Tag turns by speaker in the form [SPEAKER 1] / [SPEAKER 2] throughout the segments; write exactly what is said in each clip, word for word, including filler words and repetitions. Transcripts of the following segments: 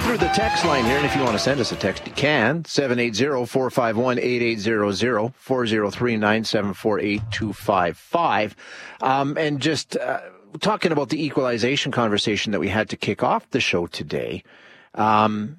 [SPEAKER 1] through the text line here, and if you want to send us a text, you can. seven eight zero, four five one, eight eight zero zero, four zero three, nine seven four, eight two five five. Um, and just uh, talking about the equalization conversation that we had to kick off the show today. Um,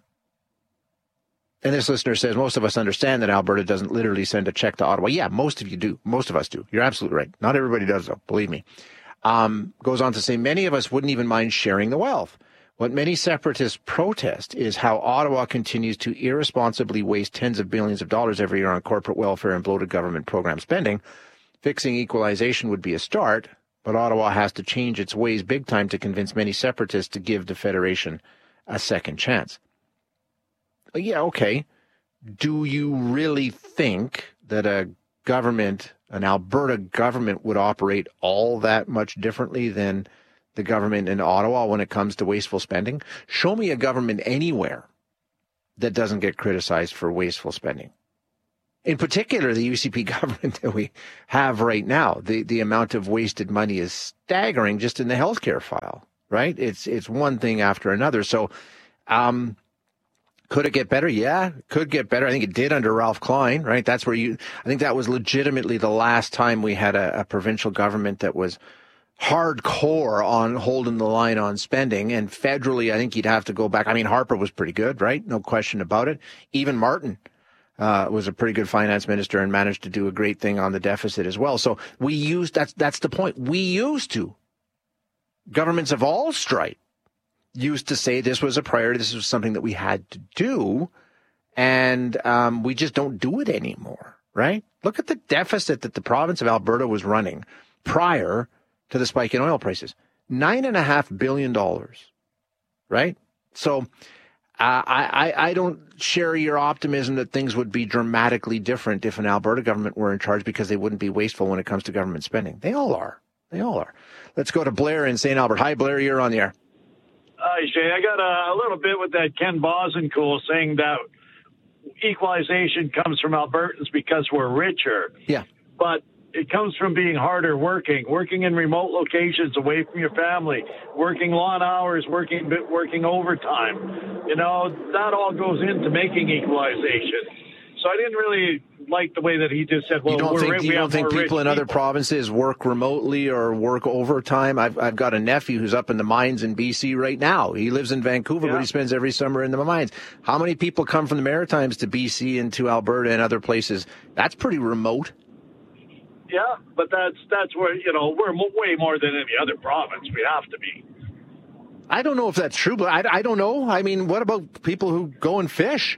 [SPEAKER 1] and this listener says, most of us understand that Alberta doesn't literally send a check to Ottawa. Yeah, most of you do. Most of us do. You're absolutely right. Not everybody does, though. Believe me. Um, goes on to say, many of us wouldn't even mind sharing the wealth. What many separatists protest is how Ottawa continues to irresponsibly waste tens of billions of dollars every year on corporate welfare and bloated government program spending. Fixing equalization would be a start, but Ottawa has to change its ways big time to convince many separatists to give the Federation a second chance. Yeah, okay. Do you really think that a government, an Alberta government, would operate all that much differently than the government in Ottawa when it comes to wasteful spending? Show me a government anywhere that doesn't get criticized for wasteful spending. In particular, the U C P government that we have right now, the, the amount of wasted money is staggering just in the healthcare file, right? It's it's one thing after another. So um, could it get better? Yeah, it could get better. I think it did under Ralph Klein, right? That's where you, I think that was legitimately the last time we had a, a provincial government that was hardcore on holding the line on spending, and federally, I think you'd have to go back. I mean, Harper was pretty good, right? No question about it. Even Martin uh, was a pretty good finance minister and managed to do a great thing on the deficit as well. So we used, that's, that's the point. We used to. Governments of all stripe used to say this was a priority. This was something that we had to do. And um, we just don't do it anymore, right? Look at the deficit that the province of Alberta was running prior to the spike in oil prices. Nine and a half billion dollars, right? So uh, I, I, I don't share your optimism that things would be dramatically different if an Alberta government were in charge, because they wouldn't be wasteful when it comes to government spending. They all are. They all are. Let's go to Blair in Saint Albert. Hi, Blair, you're on the air.
[SPEAKER 2] Hi, Shay. I got a, a little bit with that Ken Bosencool saying that equalization comes from Albertans because we're richer.
[SPEAKER 1] Yeah.
[SPEAKER 2] But it comes from being harder working, working in remote locations away from your family, working long hours, working working overtime. You know, that all goes into making equalization. So I didn't really like the way that he just said, well,
[SPEAKER 1] you don't
[SPEAKER 2] we're
[SPEAKER 1] think,
[SPEAKER 2] rich,
[SPEAKER 1] you
[SPEAKER 2] we
[SPEAKER 1] don't
[SPEAKER 2] have
[SPEAKER 1] think
[SPEAKER 2] more
[SPEAKER 1] people
[SPEAKER 2] rich
[SPEAKER 1] in other
[SPEAKER 2] people.
[SPEAKER 1] provinces work remotely or work overtime? I've I've got a nephew who's up in the mines in B C right now. He lives in Vancouver,
[SPEAKER 2] Yeah.
[SPEAKER 1] but he spends every summer in the mines. How many people come from the Maritimes to B C and to Alberta and other places? That's pretty remote.
[SPEAKER 2] Yeah, but that's that's where, you know, we're mo- way more than any other province. We have to be.
[SPEAKER 1] I don't know if that's true, but I, I don't know. I mean, what about people who go and fish?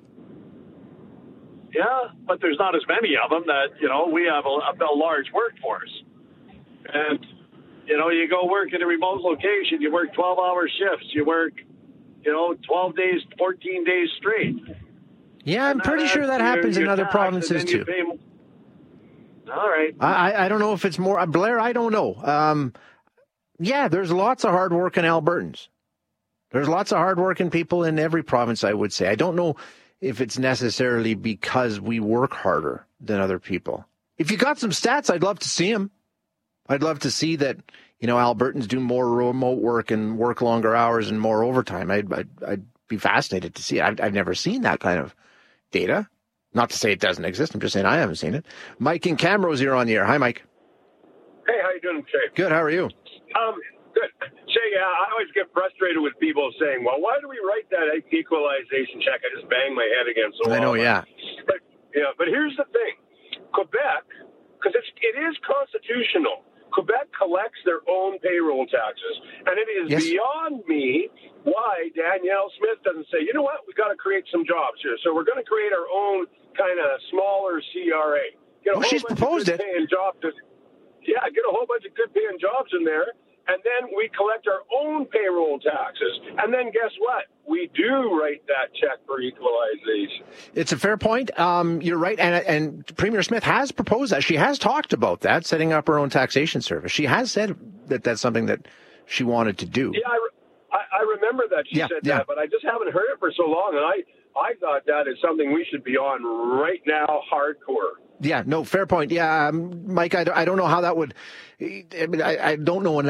[SPEAKER 2] Yeah, but there's not as many of them that, you know, we have a, a large workforce. And, you know, you go work in a remote location, you work twelve-hour shifts, you work, you know, twelve days, fourteen days straight.
[SPEAKER 1] Yeah, I'm
[SPEAKER 2] And
[SPEAKER 1] pretty
[SPEAKER 2] that
[SPEAKER 1] sure
[SPEAKER 2] adds
[SPEAKER 1] that
[SPEAKER 2] to your-
[SPEAKER 1] happens in
[SPEAKER 2] your
[SPEAKER 1] other
[SPEAKER 2] tax,
[SPEAKER 1] provinces
[SPEAKER 2] and then you
[SPEAKER 1] too.
[SPEAKER 2] pay more. All right.
[SPEAKER 1] I, I don't know if it's more, Blair, I don't know. Um, yeah, there's lots of hardworking Albertans. There's lots of hardworking people in every province, I would say. I don't know if it's necessarily because we work harder than other people. If you got some stats, I'd love to see them. I'd love to see that, you know, Albertans do more remote work and work longer hours and more overtime. I'd, I'd, I'd be fascinated to see it. I've, I've never seen that kind of data. Not to say it doesn't exist. I'm just saying I haven't seen it. Mike in Camrose, you're on the air. Hi, Mike.
[SPEAKER 3] Hey, how you doing, Shay?
[SPEAKER 1] Good. How are you?
[SPEAKER 3] Um, good. Shay, uh, I always get frustrated with people saying, well, why do we write that equalization check? I just bang my head against the wall.
[SPEAKER 1] I know, yeah.
[SPEAKER 3] But, yeah, but here's the thing. Quebec, because it's, it is constitutional, Quebec collects their own payroll taxes. And it is
[SPEAKER 1] Yes.
[SPEAKER 3] beyond me why Danielle Smith doesn't say, you know what, we've got to create some jobs here. So we're going to create our own kind of smaller C R A. Get a
[SPEAKER 1] Well,
[SPEAKER 3] whole
[SPEAKER 1] she's
[SPEAKER 3] bunch
[SPEAKER 1] proposed
[SPEAKER 3] of
[SPEAKER 1] it.
[SPEAKER 3] good paying jobs. Yeah, get a whole bunch of good paying jobs in there. And then we collect our own payroll taxes. And then guess what? We do write that check for equalization.
[SPEAKER 1] It's a fair point. Um, you're right. And, and Premier Smith has proposed that. She has talked about that, setting up her own taxation service. She has said that that's something that she wanted to do.
[SPEAKER 3] Yeah, I, I, I remember that she
[SPEAKER 1] Yeah,
[SPEAKER 3] said
[SPEAKER 1] yeah.
[SPEAKER 3] that, but I just haven't heard it for so long. And I, I thought that is something we should be on right now, hardcore.
[SPEAKER 1] Yeah, no, fair point. Yeah, um, Mike, I, don't- I don't know how that would, I mean, I, I don't know enough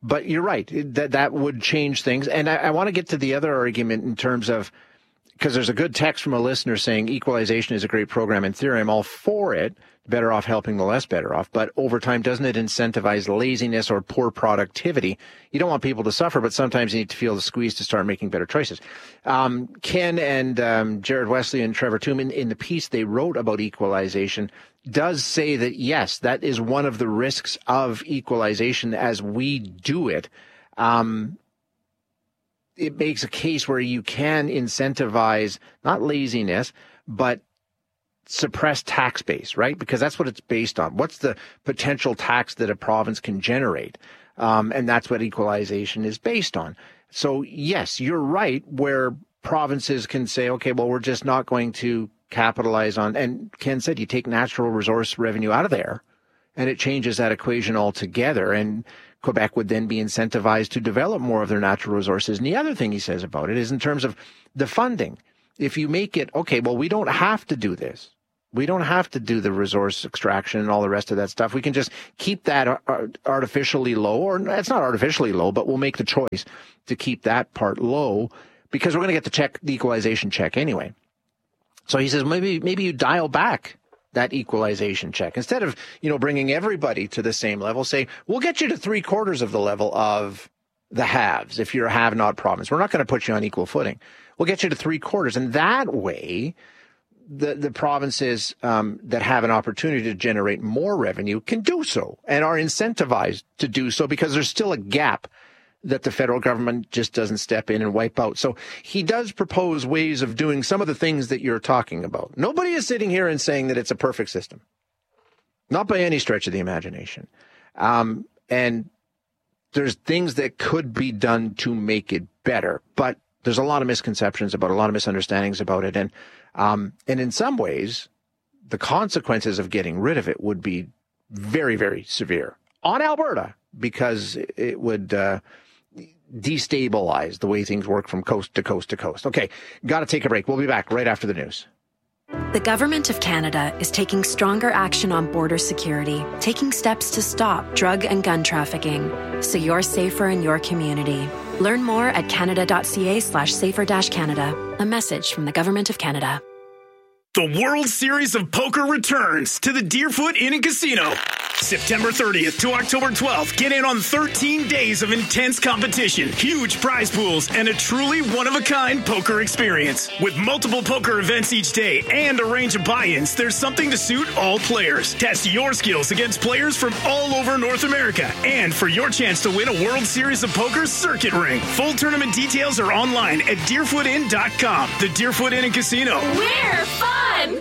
[SPEAKER 1] but you're right. That that would change things. And I, I want to get to the other argument in terms of, because there's a good text from a listener saying equalization is a great program in theory. I'm all for it. Better off helping the less better off. But over time, doesn't it incentivize laziness or poor productivity? You don't want people to suffer, but sometimes you need to feel the squeeze to start making better choices. Um, Ken and um, Jared Wesley and Trevor Toom, in, in the piece they wrote about equalization, does say that, yes, that is one of the risks of equalization as we do it. Um, it makes a case where you can incentivize not laziness, but suppress tax base, right? Because that's what it's based on. What's the potential tax that a province can generate? Um, and that's what equalization is based on. So yes, you're right, where provinces can say, okay, well, we're just not going to capitalize on, and Ken said, you take natural resource revenue out of there and it changes that equation altogether. And Quebec would then be incentivized to develop more of their natural resources. And the other thing he says about it is in terms of the funding. If you make it, okay, well, we don't have to do this. We don't have to do the resource extraction and all the rest of that stuff. We can just keep that artificially low, or it's not artificially low, but we'll make the choice to keep that part low because we're going to get the check, the equalization check anyway. So he says maybe maybe you dial back that equalization check instead of, you know, bringing everybody to the same level. Say we'll get you to three quarters of the level of the haves if you're a have-not province. We're not going to put you on equal footing. We'll get you to three quarters, and that way, the the provinces um, that have an opportunity to generate more revenue can do so and are incentivized to do so because there's still a gap that the federal government just doesn't step in and wipe out. So he does propose ways of doing some of the things that you're talking about. Nobody is sitting here and saying that it's a perfect system, not by any stretch of the imagination. Um, and there's things that could be done to make it better, but there's a lot of misconceptions about it, a lot of misunderstandings about it. And Um, and in some ways, the consequences of getting rid of it would be very, very severe on Alberta because it would uh, destabilize the way things work from coast to coast to coast. Okay, got to take a break. We'll be back right after the news.
[SPEAKER 4] The Government of Canada is taking stronger action on border security, taking steps to stop drug and gun trafficking, so you're safer in your community. Learn more at canada.ca slash safer dash Canada. A message from the Government of Canada.
[SPEAKER 5] The World Series of Poker returns to the Deerfoot Inn and Casino. September thirtieth to October twelfth. Get in on thirteen days of intense competition, huge prize pools, and a truly one-of-a-kind poker experience. With multiple poker events each day and a range of buy-ins, there's something to suit all players. Test your skills against players from all over North America. And for your chance to win a World Series of Poker circuit ring. Full tournament details are online at deerfoot inn dot com. The Deerfoot Inn and Casino.
[SPEAKER 6] We're fun!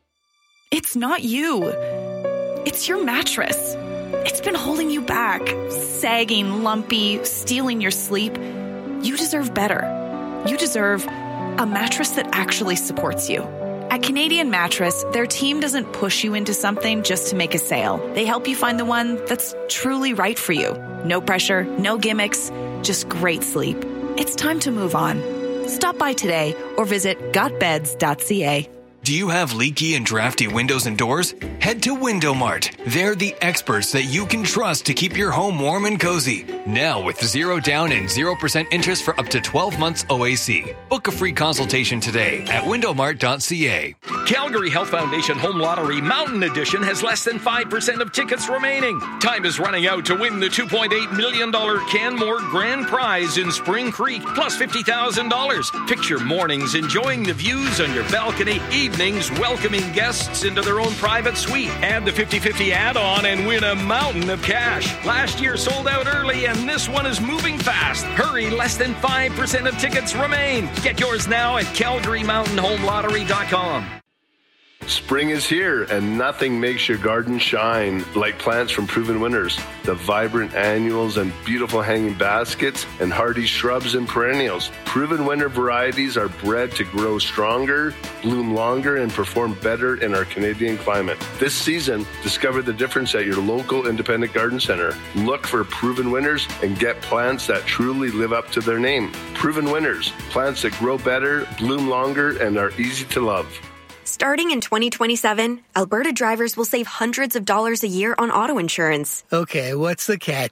[SPEAKER 7] It's not you. It's your mattress. It's been holding you back, sagging, lumpy, stealing your sleep. You deserve better. You deserve a mattress that actually supports you. At Canadian Mattress, their team doesn't push you into something just to make a sale. They help you find the one that's truly right for you. No pressure, no gimmicks, just great sleep. It's time to move on. Stop by today or visit got beds dot c a.
[SPEAKER 8] Do you have leaky and drafty windows and doors? Head to Window Mart. They're the experts that you can trust to keep your home warm and cozy. Now with zero down and zero percent interest for up to twelve months O A C. Book a free consultation today at window mart dot c a.
[SPEAKER 9] Calgary Health Foundation Home Lottery Mountain Edition has less than five percent of tickets remaining. Time is running out to win the two point eight million dollars Canmore Grand Prize in Spring Creek, plus fifty thousand dollars. Picture mornings enjoying the views on your balcony, evenings welcoming guests into their own private suite. Add the fifty-fifty add-on and win a mountain of cash. Last year sold out early and this one is moving fast. Hurry, less than five percent of tickets remain. Get yours now at calgary mountain home lottery dot com.
[SPEAKER 10] Spring is here, and nothing makes your garden shine like plants from Proven Winners. The vibrant annuals and beautiful hanging baskets and hardy shrubs and perennials. Proven Winner varieties are bred to grow stronger, bloom longer, and perform better in our Canadian climate. This season, discover the difference at your local independent garden center. Look for Proven Winners and get plants that truly live up to their name. Proven Winners, plants that grow better, bloom longer, and are easy to love.
[SPEAKER 11] Starting in twenty twenty-seven, Alberta drivers will save hundreds of dollars a year on auto insurance.
[SPEAKER 12] Okay, what's the catch?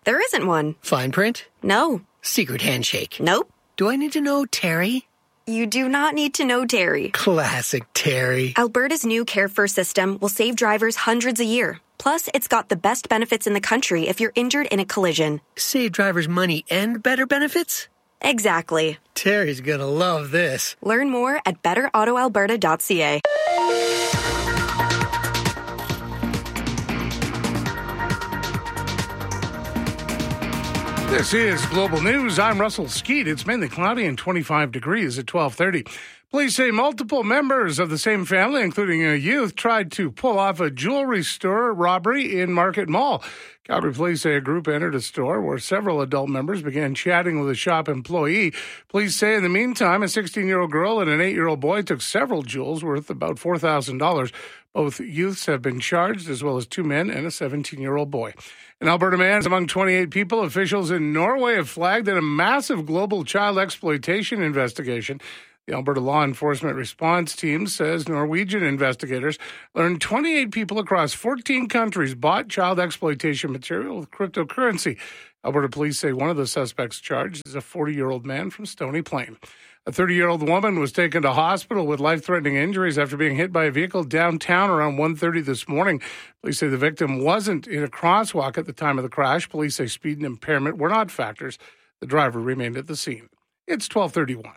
[SPEAKER 11] There isn't one.
[SPEAKER 6] Fine print?
[SPEAKER 11] No.
[SPEAKER 6] Secret handshake?
[SPEAKER 11] Nope.
[SPEAKER 6] Do I need to know Terry?
[SPEAKER 11] You do not need to know Terry.
[SPEAKER 6] Classic Terry.
[SPEAKER 11] Alberta's new Care First system will save drivers hundreds a year. Plus, it's got the best benefits in the country if you're injured in a collision.
[SPEAKER 6] Save drivers money and better benefits?
[SPEAKER 11] Exactly.
[SPEAKER 6] Terry's gonna love this.
[SPEAKER 11] Learn more at better auto alberta dot c a.
[SPEAKER 12] This is Global News. I'm Russell Skeet. It's mainly cloudy and twenty-five degrees at twelve thirty. Police say multiple members of the same family, including a youth, tried to pull off a jewelry store robbery in Market Mall. Calgary police say a group entered a store where several adult members began chatting with a shop employee. Police say in the meantime, a sixteen-year-old girl and an eight-year-old boy took several jewels worth about four thousand dollars. Both youths have been charged, as well as two men and a seventeen-year-old boy. An Alberta man is among twenty-eight people. Officials in Norway have flagged in a massive global child exploitation investigation. The Alberta Law Enforcement Response Team says Norwegian investigators learned twenty-eight people across fourteen countries bought child exploitation material with cryptocurrency. Alberta police say one of the suspects charged is a forty-year-old man from Stony Plain. A thirty-year-old woman was taken to hospital with life-threatening injuries after being hit by a vehicle downtown around one thirty this morning. Police say the victim wasn't in a crosswalk at the time of the crash. Police say speed and impairment were not factors. The driver remained at the scene. It's twelve thirty-one.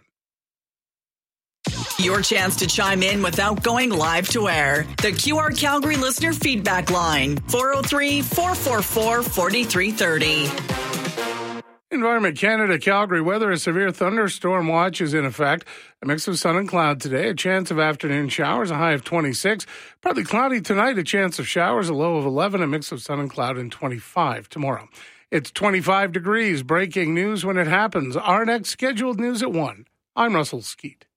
[SPEAKER 13] Your chance to chime in without going live to air. The Q R Calgary listener feedback line, four oh three, four four four, four three three oh.
[SPEAKER 12] Environment Canada Calgary weather, a severe thunderstorm watch is in effect. A mix of sun and cloud today, a chance of afternoon showers, a high of twenty-six. Partly cloudy tonight, a chance of showers, a low of eleven, a mix of sun and cloud, and twenty-five tomorrow. It's twenty-five degrees. Breaking news when it happens. Our next scheduled news at one. I'm Russell Skeet.